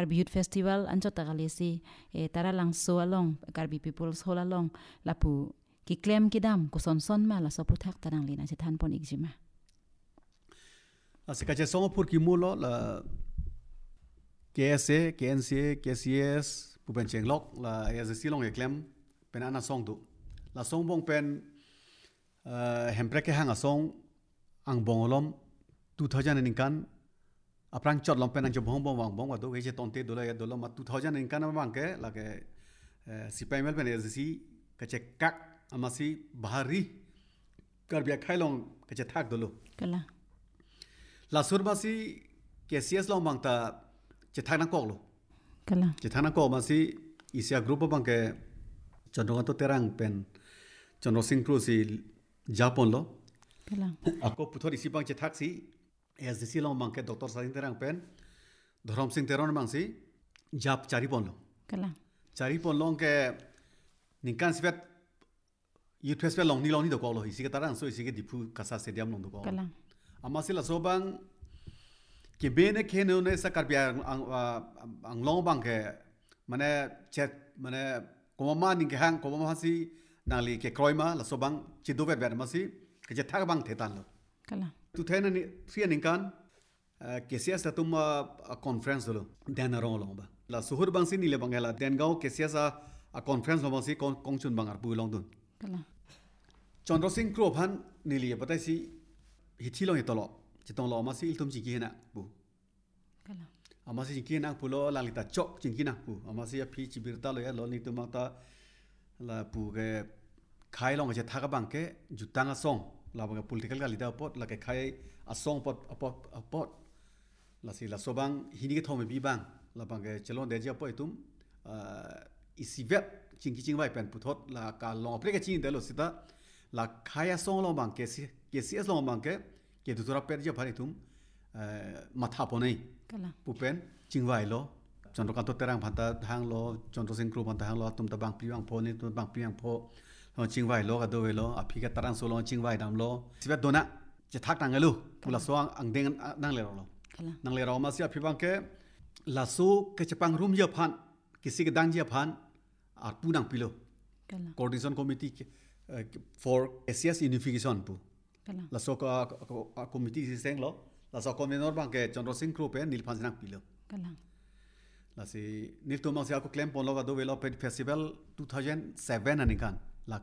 Karbi Youth Festival ancho tagalesi tara lang so along Karbi People's Hall along lapu ki claim kidam ko son ma la so puthak tanang lina chitan pon igjima asikache songpur ki mulo la KSA KNCA KCS pupen chenglok la ASC long claim pen ana song du la song bong pen hempre ke hanga song ang bongolom 2000 kan aprang chot lom pen ang bong bong wa do ge tonte do ma 2000 kan bang ke la ke sipemel pen ASC kache kak amasi bahari karbia khailong kache thak dolo kala la surbasi KCS long bang ta che thak na kok lo kala che thak na kok masi isia group bang ke chondong to terang pen chondong sing cru si Japon lo kala ako puthor isi bang che thak si ASC long bang ke Dr. Sadin terang pen Dharam Singh teron bang si Jap chari pon lo kala chari pon long ke ningkan sibet Youth Festival long ni do ko lo isi ke tarang so isi ke dipu kasa stadium long do ko kala amasi la sobang ke bene khene ne sakarbia ang long bang ke mane chet mane komama ning ke hang komama si nali ke kroima la sobang chidovet ber masi ke je thak bang thetan lo kala tu thena ni fia ning kan ke sia sa tum conference lo den rong long ba la suhur bang si ni le bang la den gao ke sia sa conference lo bang si kongchun bang ar pu long dun kala Chandra Singh Kro Phan nili patai si hithi long itolo chitong lo masi iltum chi ki na bu kala amasi chi ki na pu lo lalita chok chi ki na pu amasi ya phi chi birta lo ya lo ni tu ma ta la pu ge khai long che tha ka bang ke jutang a song la ba political ka leader pot la ke khai a song pot la si la sobang hini ke thome bi bang la bang ke chelon de ja po itum isivet ching bai pen puthot la ka long apre ke chin de lo sita la khai a song lo bang ke si lo bang ke du tora per ja phari tum matha ponei kala pupen chingwai lo chondro kan to terang phanta hang lo chondro sing kru phanta hang lo tum ta bang piang pho ni tum bang piang pho chingwai lo ga do we lo aphi ka tarang so lo chingwai dam lo sibet dona che thak tang lu pula so ang deng nang le lo kala nang le ro ma si aphi bang ke la so ke chapang room je phan kisi ke dang je phan ar pu nang pilo kala coordination committee for ACS unification pu kala la so ka committee si seng lo la so convenor bang ke Chandra Singh Kro pe nil phan nang pilo kala la si nil to ma si ako claim pon lo ga do velo pe festival 2007 ani kan la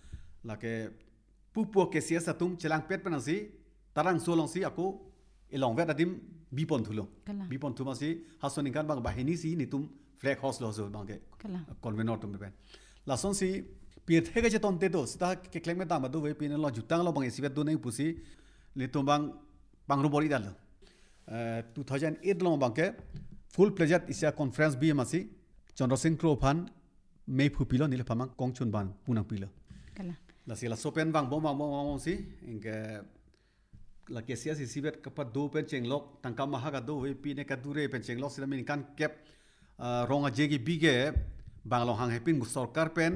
ke pupo ke sia tum chelang pet pen si tarang so long si ako elong vet adim bi pon thulo kala bi pon thuma si hason kan bang bahini si ni tum flag house lo so bang ke kala convenor tum pe la son si pi the ga je ton te do sta ke claim me ta ma do ve pin lo jutang lo bang si vet do nei pusi le tum bang ru bori dal 2008 lo bang ke full pledged isia conference bi ma si Chandra Singh Kro Phan me phu pilo nil phamang kongchun ban punang pilo kala la si la sopen bang bom si inge la ke sia si sibet kapat do pen chenglok tangka maha ga do ve pi ne ka dure pen chenglok sila min kan kep ronga jegi bige banglo hang hepin gu sarkar pen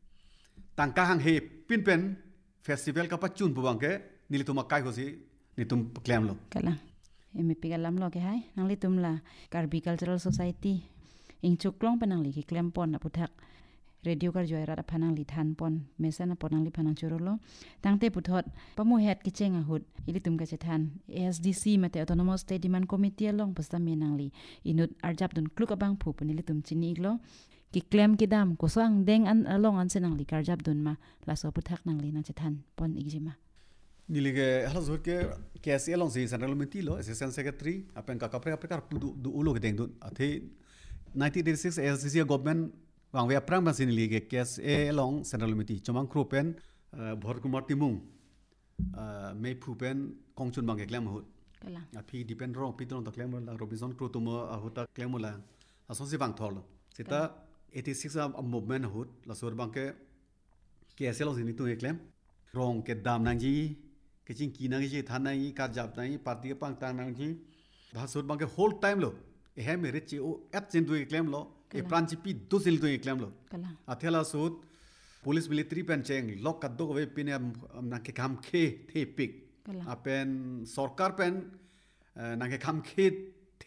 tangka hang he pin pen festival kapat chun bu bang ke nil tuma kai ho si ni tum claim lo kala emi pigalam lo ke hai nang li tum la Karbi Cultural Society ing chuklong panang li ki claim pon na puthak radio kar joy ra phanang li than pon mesana ponang li phanang churolo tangte puthot pamu het ki chenga hut ili tum ka chethan ASDC mate autonomous state demand committee long pasta menang li inut arjap dun kluk abang phu punili tum chini lo ki claim ki dam ko sang deng an along an senang li karjap dun ma la so puthak nang li na chethan pon igjima nilige hala zor ke KSA long si central committee lo assistant secretary apen ka kapre kar du ulo ke deng dun athe 1986 ASDC government wang we aprang ba sin lige KSA long central committee chomang krupen bhor kumar timung me phupen kongchun bang klem hut kala aphi depend ro pitron to klem la robinson kru tumo huta klem la ason si bang thol sita 86 a movement hut la sor bang ke KSA long sin tu klem rong ke dam nang ji ke ching ki nang ji than nang ka jap nang party pang tang nang ji bhasur bang ke whole time lo he me rechi o at chen tu klem lo e pranchipi do sil tu klem lo kala athela sut police military pen cheng lok ka do ve pin na ke kam khe the pik kala apen sarkar pen na ke kam khe